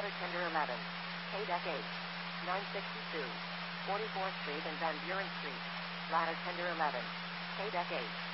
Ladder Tender 11. K-Deck 8. 962. 44th Street and Van Buren Street. Ladder Tender 11. K-Deck 8.